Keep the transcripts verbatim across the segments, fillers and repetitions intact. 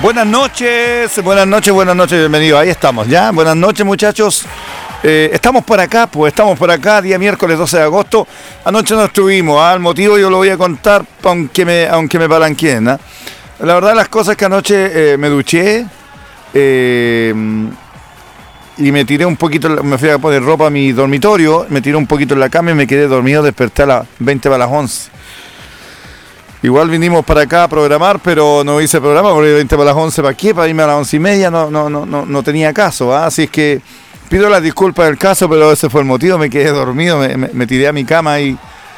Buenas noches, buenas noches, buenas noches, bienvenidos. Ahí estamos, ¿ya? Buenas noches, muchachos. Eh, estamos por acá, pues estamos por acá, día miércoles doce de agosto. Anoche no estuvimos, ¿ah? El motivo yo lo voy a contar, aunque me, aunque me palanqueen, ¿ah? La verdad, las cosas que anoche eh, me duché eh, y me tiré un poquito, me fui a poner ropa a mi dormitorio, me tiré un poquito en la cama y me quedé dormido, desperté a las veinte para las once. Igual vinimos para acá a programar, pero no hice programa porque veinte para las once, ¿para qué? Para irme a las once y media, no, no, no, no, no tenía caso, ¿ah? Así es que pido las disculpas del caso, pero ese fue el motivo, me quedé dormido, me, me, me tiré a mi cama y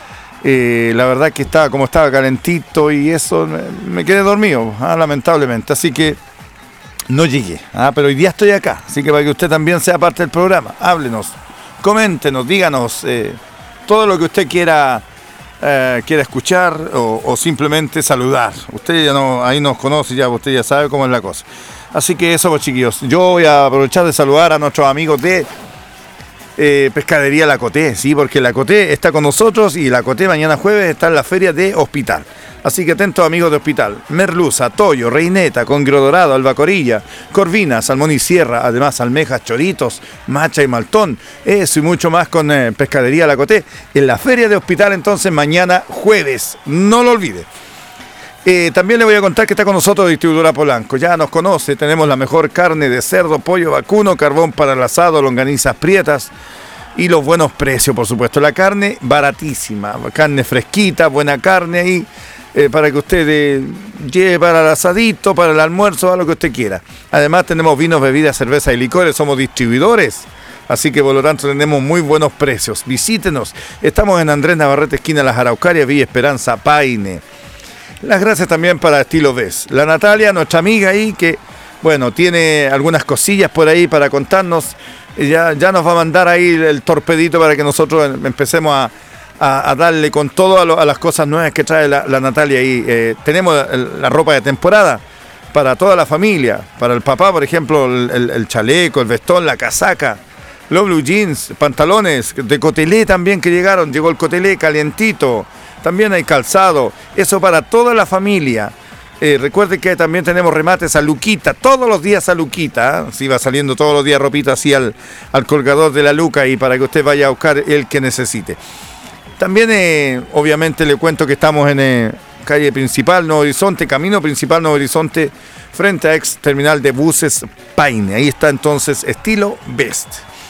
eh, la verdad que estaba como estaba calentito y eso, me, me quedé dormido, ¿ah? Lamentablemente, así que no llegué, ¿ah? Pero hoy día estoy acá, así que para que usted también sea parte del programa, háblenos, coméntenos, díganos eh, todo lo que usted quiera. Eh, quiera escuchar o, o simplemente saludar. Usted ya no, ahí nos conoce, ya usted ya sabe cómo es la cosa. Así que eso, pues, chiquillos. Yo voy a aprovechar de saludar a nuestros amigos de eh, Pescadería La Coté, sí, porque La Coté está con nosotros y La Coté mañana jueves está en la feria de Hospital. Así que atentos, amigos de Hospital. Merluza, Toyo, Reineta, Congrio Dorado, Albacorilla, Corvina, Salmón y Sierra, además almejas, choritos, macha y maltón. Eso y mucho más con eh, Pescadería La Coté en la feria de Hospital, entonces mañana jueves. No lo olvide. Eh, también le voy a contar que está con nosotros Distribuidora Polanco. Ya nos conoce, tenemos la mejor carne de cerdo, pollo vacuno, carbón para el asado, longanizas prietas y los buenos precios, por supuesto. La carne baratísima, carne fresquita, buena carne ahí. Eh, para que usted eh, lleve para el asadito, para el almuerzo, a lo que usted quiera. Además tenemos vinos, bebidas, cerveza y licores, somos distribuidores, así que por lo tanto tenemos muy buenos precios. Visítenos, estamos en Andrés Navarrete, esquina Las Araucarias, Villa Esperanza, Paine. Las gracias también para Estilo Ves. La Natalia, nuestra amiga ahí, que bueno, tiene algunas cosillas por ahí para contarnos, ya, ya nos va a mandar ahí el torpedito para que nosotros empecemos a A, a darle con todo a, lo, a las cosas nuevas que trae la, la Natalia ahí. Eh, tenemos el, la ropa de temporada para toda la familia, para el papá, por ejemplo, el, el, el chaleco, el vestón, la casaca, los blue jeans, pantalones de cotelé también que llegaron, llegó el cotelé calientito, también hay calzado, eso para toda la familia. Eh, recuerde que también tenemos remates a Luquita, todos los días a Luquita, ¿eh? Sí, va saliendo todos los días ropita así al, al colgador de la Luca y para que usted vaya a buscar el que necesite. También, eh, obviamente, le cuento que estamos en eh, calle principal Nuevo Horizonte, camino principal Nuevo Horizonte, frente a ex terminal de buses Paine. Ahí está entonces Estilo Best.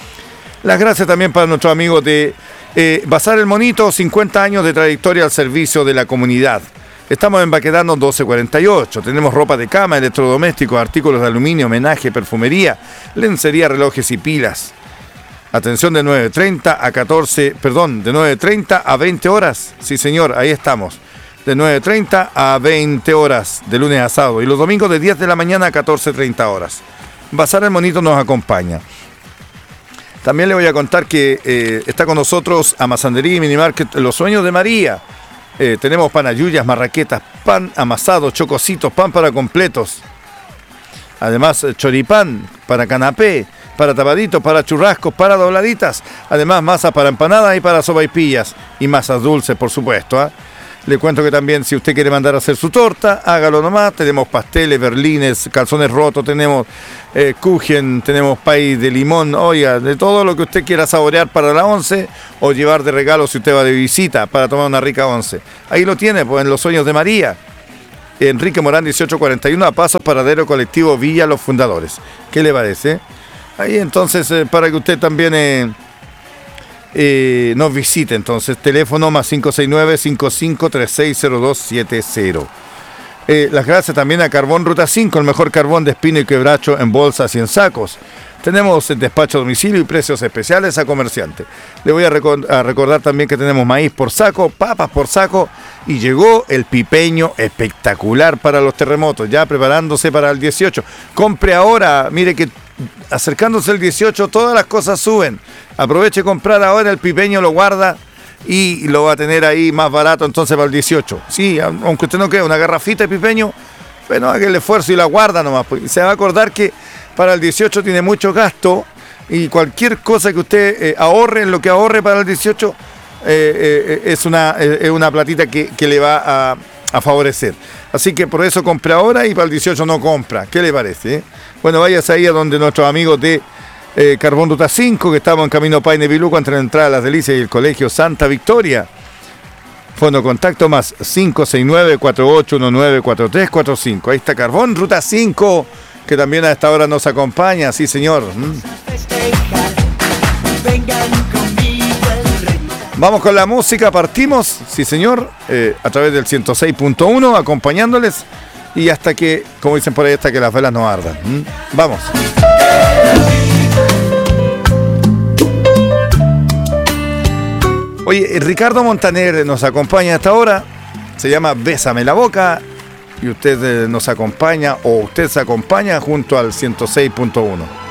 Las gracias también para nuestros amigos de eh, Bazar El Monito, cincuenta años de trayectoria al servicio de la comunidad. Estamos en Baquedano doce cuarenta y ocho. Tenemos ropa de cama, electrodomésticos, artículos de aluminio, homenaje, perfumería, lencería, relojes y pilas. Atención, de nueve treinta a catorce, perdón, de nueve treinta a veinte horas. Sí, señor, ahí estamos. De nueve treinta a veinte horas, de lunes a sábado. Y los domingos de diez de la mañana a catorce treinta horas. Bazar El Monito nos acompaña. También le voy a contar que eh, está con nosotros Amasandería y Minimarket Los Sueños de María. Eh, tenemos panayullas, marraquetas, pan amasado, chococitos, pan para completos. Además, choripán para canapé, para tapaditos, para churrascos, para dobladitas. Además, masa para empanadas y para sopaipillas. Y masas dulces, por supuesto, ¿eh? Le cuento que también, si usted quiere mandar a hacer su torta, hágalo nomás. Tenemos pasteles, berlines, calzones rotos, tenemos eh, kuchen, tenemos pay de limón. Oiga, de todo lo que usted quiera saborear para la once o llevar de regalo si usted va de visita para tomar una rica once. Ahí lo tiene, pues, en Los Sueños de María. Enrique Morán dieciocho cuarenta y uno, a pasos Paradero Colectivo Villa Los Fundadores. ¿Qué le parece? Ahí entonces, eh, para que usted también eh, eh, nos visite, entonces, teléfono más cinco seis nueve, cinco cinco tres seis cero dos siete cero. Eh, las gracias también a Carbón Ruta cinco, el mejor carbón de espino y quebracho en bolsas y en sacos. Tenemos el despacho a domicilio y precios especiales a comerciantes. Le voy a, record- a recordar también que tenemos maíz por saco, papas por saco y llegó el pipeño espectacular para los terremotos, ya preparándose para el dieciocho. Compre ahora, mire que acercándose el dieciocho todas las cosas suben. Aproveche comprar ahora, el pipeño lo guarda y lo va a tener ahí más barato entonces para el dieciocho. Sí, aunque usted no crea, una garrafita de pipeño, bueno, haga el esfuerzo y la guarda nomás. Pues. Se va a acordar que para el dieciocho tiene mucho gasto y cualquier cosa que usted eh, ahorre, en lo que ahorre para el dieciocho, eh, eh, es, una, eh, es una platita que, que le va a, a favorecer. Así que por eso compre ahora y para el dieciocho no compra. ¿Qué le parece? Eh? Bueno, váyase ahí a donde nuestros amigos de eh, Carbón Ruta cinco, que estamos en camino Paine Piluco, entre la entrada a Las Delicias y el Colegio Santa Victoria. Fondo contacto más cinco seis nueve, cuatro ocho uno nueve, cuatro tres cuatro cinco. Ahí está Carbón Ruta cinco, que también a esta hora nos acompaña. Sí, señor. ¿Mm? Vamos con la música, partimos, sí señor, eh, a través del ciento seis punto uno, acompañándoles, y hasta que, como dicen por ahí, hasta que las velas no ardan. ¿Mm? Vamos. Oye, Ricardo Montaner nos acompaña hasta ahora, se llama Bésame la Boca, y usted eh, nos acompaña, o usted se acompaña junto al ciento seis punto uno.